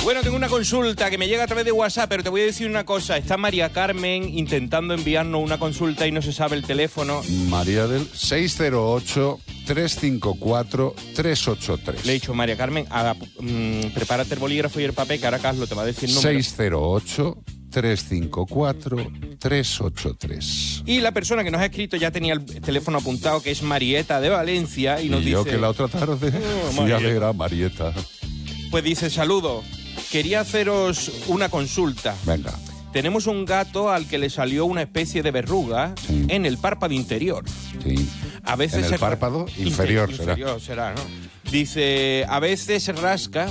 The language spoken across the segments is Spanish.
Bueno, tengo una consulta que me llega a través de WhatsApp, pero te voy a decir una cosa. Está María Carmen intentando enviarnos una consulta y no se sabe el teléfono. María del 608-354-383. Le he dicho, María Carmen, prepárate el bolígrafo y el papel, que ahora Carlos te va a decir el número. 608-354-383. Y la persona que nos ha escrito ya tenía el teléfono apuntado, que es Marieta de Valencia, y nos dice... yo que la otra tarde fui a ver a Marieta. Pues dice, saludos, quería haceros una consulta. Venga. Tenemos un gato al que le salió una especie de verruga en el párpado interior. Sí. A veces en el párpado inferior será, ¿no? Dice, a veces se rasca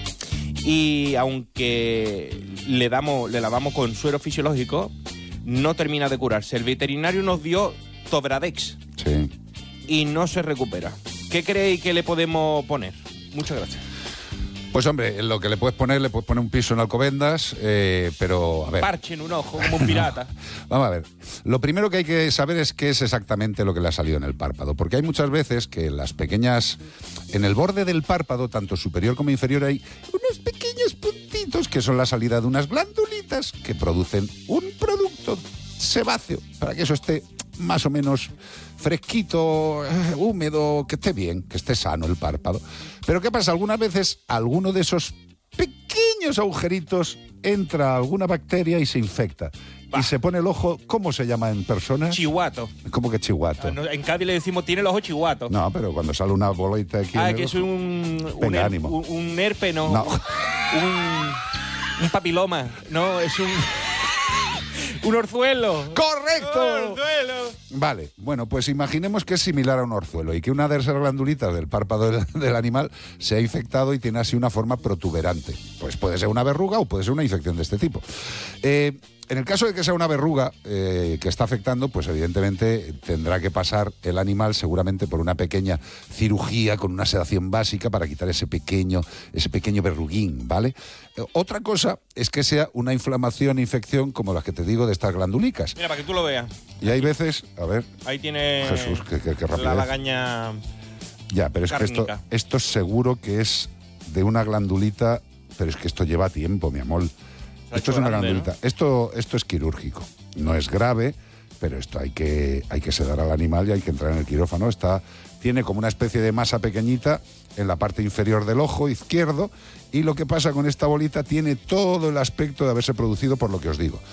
y aunque le lavamos con suero fisiológico, no termina de curarse. El veterinario nos dio Tobradex y no se recupera. ¿Qué creéis que le podemos poner? Muchas gracias. Pues hombre, lo que le puedes poner un piso en Alcobendas, pero a ver. Parche en un ojo, como un pirata. Vamos a ver. Lo primero que hay que saber es qué es exactamente lo que le ha salido en el párpado, porque hay muchas veces que en el borde del párpado, tanto superior como inferior, hay unos pequeños puntitos que son la salida de unas glandulitas que producen un producto sebáceo para que eso esté más o menos fresquito, húmedo, que esté bien, que esté sano el párpado. Pero ¿qué pasa? Algunas veces alguno de esos pequeños agujeritos entra alguna bacteria y se infecta. Y se pone el ojo, ¿cómo se llama en persona? Chihuato. ¿Cómo que chihuato? En Cádiz le decimos, tiene el ojo chihuato. No, pero cuando sale una bolita aquí... que es un herpe, no. No. Un papiloma. No, es un orzuelo. ¡Correcto! ¡Orzuelo! Vale, bueno, pues imaginemos que es similar a un orzuelo y que una de esas glandulitas del párpado del animal se ha infectado y tiene así una forma protuberante. Pues puede ser una verruga o puede ser una infección de este tipo. En el caso de que sea una verruga que está afectando, pues evidentemente tendrá que pasar el animal seguramente por una pequeña cirugía con una sedación básica para quitar ese pequeño verruguín, ¿vale? Otra cosa es que sea una inflamación, infección como las que te digo de estas glandulicas. Mira, para que tú lo veas. Y hay veces, a ver... Ahí tiene Jesús, qué rapidez. La lagaña. Ya, pero es cárnica. que esto seguro que es de una glandulita, pero es que esto lleva tiempo, mi amor. Esto es una glandulita. ¿No? Esto es quirúrgico. No es grave, pero esto hay que sedar al animal y hay que entrar en el quirófano. Tiene como una especie de masa pequeñita en la parte inferior del ojo izquierdo y lo que pasa con esta bolita tiene todo el aspecto de haberse producido por lo que os digo.